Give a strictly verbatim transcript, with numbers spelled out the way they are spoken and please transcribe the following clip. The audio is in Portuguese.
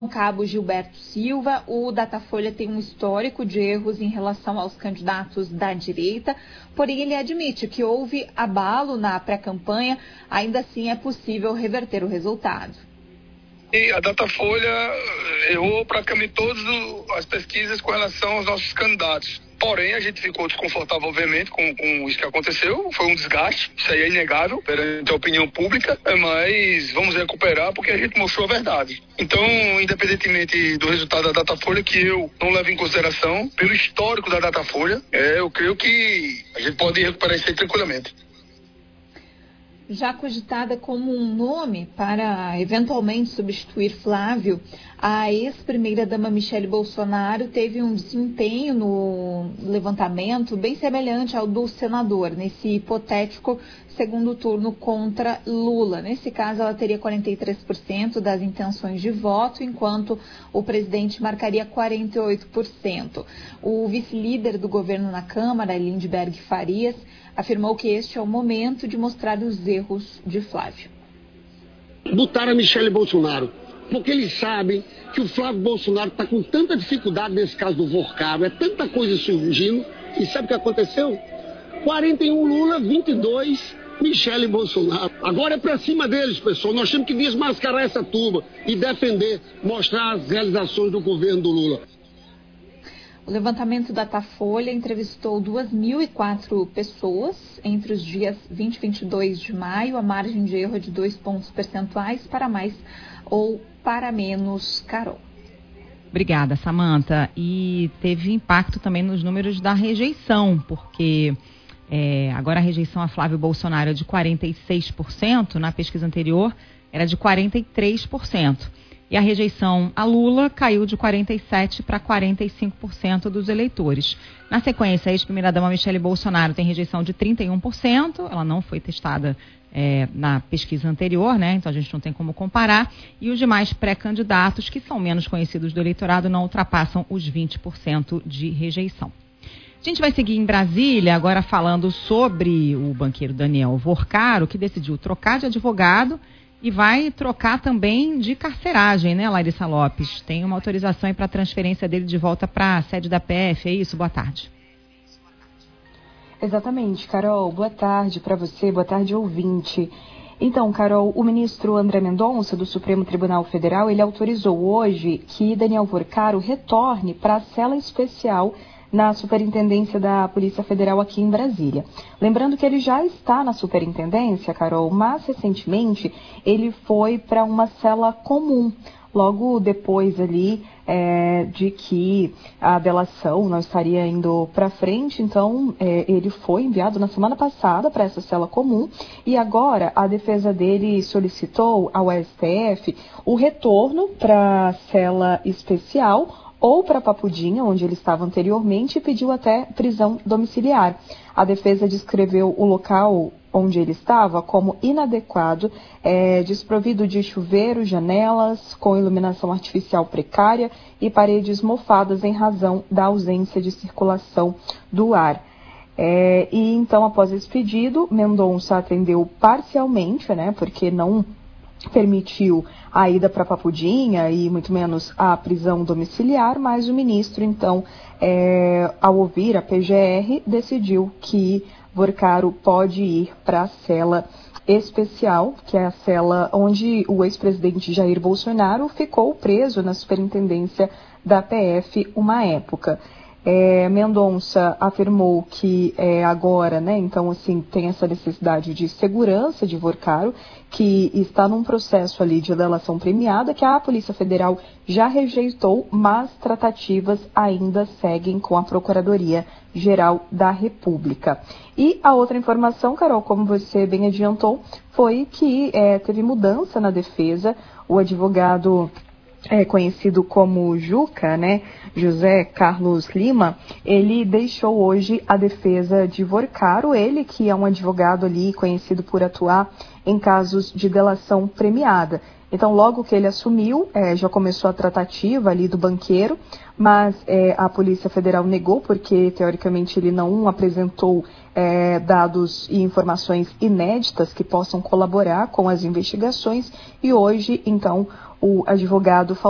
Cabo Gilberto Silva, o Datafolha tem um histórico de erros em relação aos candidatos da direita, porém ele admite que houve abalo na pré-campanha, ainda assim é possível reverter o resultado. E a Datafolha errou praticamente todas as pesquisas com relação aos nossos candidatos. Porém, a gente ficou desconfortável, obviamente, com, com isso que aconteceu. Foi um desgaste, isso aí é inegável perante a opinião pública, mas vamos recuperar porque a gente mostrou a verdade. Então, independentemente do resultado da Datafolha, que eu não levo em consideração, pelo histórico da Datafolha, é, eu creio que a gente pode recuperar isso aí tranquilamente. Já cogitada como um nome para eventualmente substituir Flávio, a ex-primeira-dama Michele Bolsonaro teve um desempenho no levantamento bem semelhante ao do senador, nesse hipotético segundo turno contra Lula. Nesse caso, ela teria quarenta e três por cento das intenções de voto, enquanto o presidente marcaria quarenta e oito por cento. O vice-líder do governo na Câmara, Lindbergh Farias, afirmou que este é o momento de mostrar os erros de Flávio. Botaram a Michele Bolsonaro, porque eles sabem que o Flávio Bolsonaro está com tanta dificuldade nesse caso do Vorcaro, é tanta coisa surgindo, e sabe o que aconteceu? quarenta e um Lula, vinte e dois Michele Bolsonaro. Agora é pra cima deles, pessoal. Nós temos que desmascarar essa turma e defender, mostrar as realizações do governo do Lula. O levantamento da Datafolha entrevistou duas mil e quatro pessoas entre os dias vinte e vinte e dois de maio. A margem de erro é de dois pontos percentuais para mais ou para menos. Carol. Obrigada, Samantha. E teve impacto também nos números da rejeição, porque é, agora a rejeição a Flávio Bolsonaro é de quarenta e seis por cento, na pesquisa anterior era de quarenta e três por cento. E a rejeição a Lula caiu de quarenta e sete por cento para quarenta e cinco por cento dos eleitores. Na sequência, a ex-primeira-dama Michele Bolsonaro tem rejeição de trinta e um por cento, ela não foi testada é, na pesquisa anterior, né? Então a gente não tem como comparar. E os demais pré-candidatos, que são menos conhecidos do eleitorado, não ultrapassam os vinte por cento de rejeição. A gente vai seguir em Brasília, agora falando sobre o banqueiro Daniel Vorcaro, que decidiu trocar de advogado e vai trocar também de carceragem, né, Larissa Lopes? Tem uma autorização para a transferência dele de volta para a sede da P F, é isso? Boa tarde. Exatamente, Carol. Boa tarde para você, boa tarde, ouvinte. Então, Carol, o ministro André Mendonça, do Supremo Tribunal Federal, ele autorizou hoje que Daniel Vorcaro retorne para a cela especial na Superintendência da Polícia Federal aqui em Brasília. Lembrando que ele já está na Superintendência, Carol, mas recentemente ele foi para uma cela comum, logo depois ali é, de que a delação não estaria indo para frente. Então é, ele foi enviado na semana passada para essa cela comum e agora a defesa dele solicitou ao S T F o retorno para a cela especial ou para Papudinha, onde ele estava anteriormente, e pediu até prisão domiciliar. A defesa descreveu o local onde ele estava como inadequado, é, desprovido de chuveiro, janelas, com iluminação artificial precária e paredes mofadas em razão da ausência de circulação do ar. É, e então, após esse pedido, Mendonça atendeu parcialmente, né, porque não permitiu a ida para Papudinha e muito menos a prisão domiciliar, mas o ministro, então, é, ao ouvir a P G R, decidiu que Vorcaro pode ir para a cela especial, que é a cela onde o ex-presidente Jair Bolsonaro ficou preso na superintendência da P F uma época. É, Mendonça afirmou que é, agora, né, então assim, tem essa necessidade de segurança de Vorcaro, que está num processo ali de delação premiada, que a Polícia Federal já rejeitou, mas tratativas ainda seguem com a Procuradoria-Geral da República. E a outra informação, Carol, como você bem adiantou, foi que é, teve mudança na defesa. O advogado É, conhecido como Juca, né, José Carlos Lima, ele deixou hoje a defesa de Vorcaro, ele que é um advogado ali conhecido por atuar em casos de delação premiada. Então, logo que ele assumiu, é, já começou a tratativa ali do banqueiro, mas é, a Polícia Federal negou, porque, teoricamente, ele não apresentou é, dados e informações inéditas que possam colaborar com as investigações, e hoje, então, o advogado falou